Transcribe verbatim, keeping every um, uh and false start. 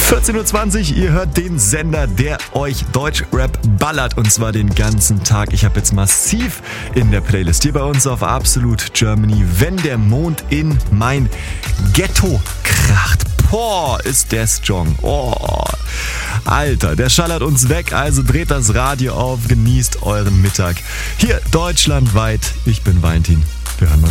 vierzehn Uhr zwanzig, ihr hört den Sender, der euch Deutschrap ballert und zwar den ganzen Tag. Ich habe jetzt massiv in der Playlist hier bei uns auf Absolute Germany, wenn der Mond in mein Ghetto kracht. Boah, ist der strong. Oh, Alter, der schallert uns weg, also dreht das Radio auf, genießt euren Mittag. Hier deutschlandweit, ich bin Valentin. Wir hören mal.